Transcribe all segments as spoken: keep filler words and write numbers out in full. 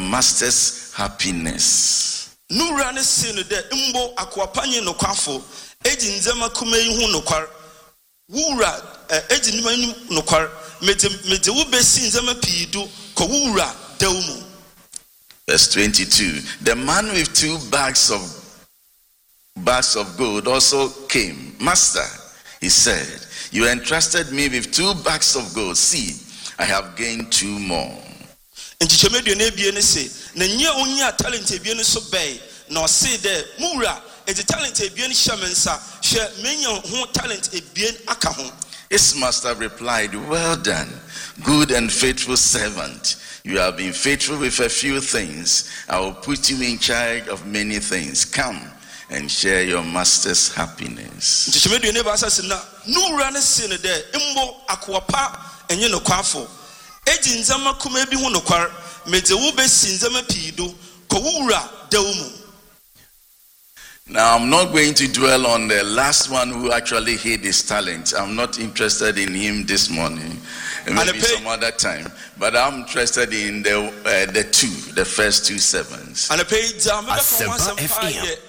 master's happiness. Nura ne se no de mbo akwapanye no kwafo eji nzema kuma yi hu no kwar wura eji nima ni no kwar mede mede wo besi nzema piidu ko wura dawmu. Verse twenty-two, the man with two bags of bags of gold also came. Master, he said, you entrusted me with two bags of gold. See, I have gained two more. Nchichemedu na ebie ne se na nya onya talent ebie ne so bay na o se de mura e de talent ebie ne hyamensa hwe menya ho talent ebie aka ho. His master replied, well done, good and faithful servant. You have been faithful with a few things. I will put you in charge of many things. Come and share your master's happiness. Nchichemedu ne ba asase na nura ne se ne de mbo akwapa enye no kwafo eji nzama kuma bi hu no kwar mede wo besi nzama piido ko wura dawmu. Now, I'm not going to dwell on the last one who actually hid his talent. I'm not interested in him this morning. Maybe some other time. But I'm interested in the uh, the two, the first two servants. And Asempa F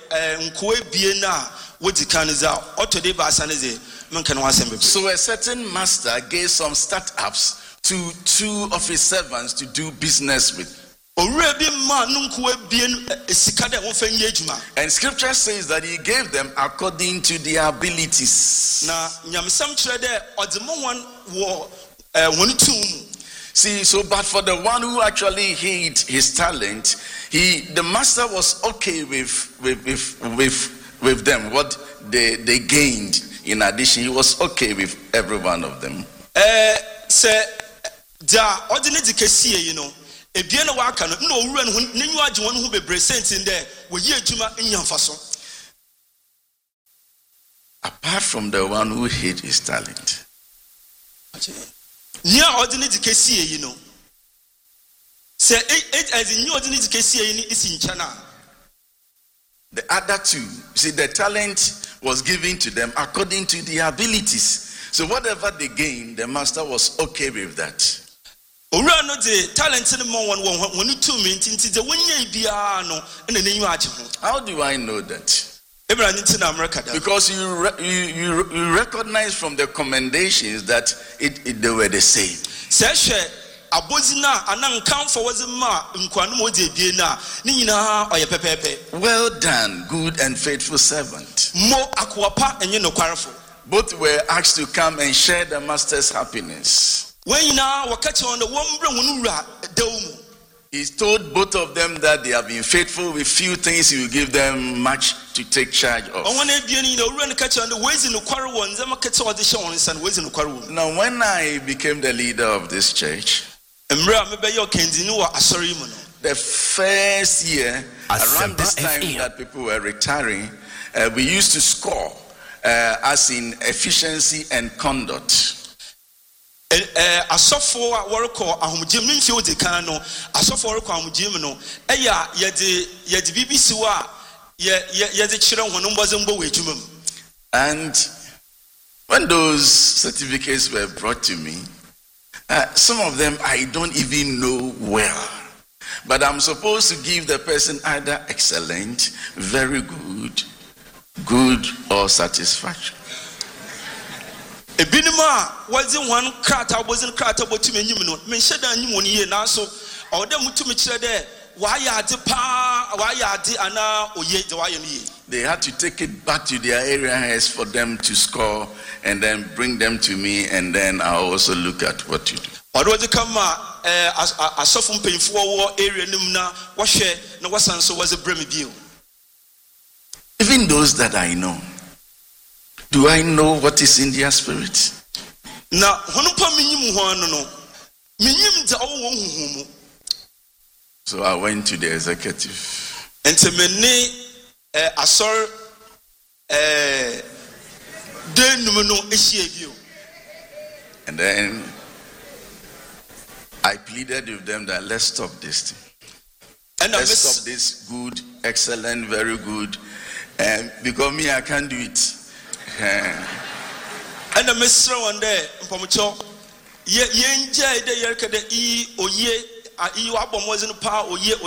M. So a certain master gave some startups to two of his servants to do business with. And scripture says that he gave them according to their abilities. See, so but for the one who actually hid his talent, he the master was okay with with with with, with them, what they, they gained in addition. He was okay with every one of them. Uh, say, you know. Apart from the one who hid his talent, you know, say as new is in China. The other two, see, the talent was given to them according to their abilities. So whatever they gained, the master was okay with that. How do I know that? Because you re, you, you you recognize from the commendations that it, it they were the same. Well done, good and faithful servant. Both were asked to come and share the master's happiness. He told both of them that they have been faithful with few things. He will give them much to take charge of. Now, when I became the leader of this church, the first year, around this time that people were retiring, uh, we used to score uh, as in efficiency and conduct. Asofo a worko ahomgye mfie odi kan no asofo worko ahomgye no eya yede yede bibisi wa ye yede kire hono mbozembo wejumam. And when those certificates were brought to me, uh, some of them I don't even know well, but I'm supposed to give the person either excellent, very good, good, or satisfactory. Ebinima wasn't one crata wasn't crata but to me no men shed a new one year now so or them to me there why are the pa why are the ana or yet the why they had to take it back to their area heads for them to score and then bring them to me, and then I also look at what you do. Or was the come as a soften painful war area numna was share no was so was a bremy deal. Even those that I know, do I know what is in their spirit? Now, Honopa minim no minim the own. So I went to the executive. And to many I saw a denumino issue. And then I pleaded with them that let's stop this thing. And let's stop this good, excellent, very good. And because me, I can't do it. And the mister one day, Pomucho, ye ye enjoy the yerka the e or ye, a e wabom wasn't power or ye.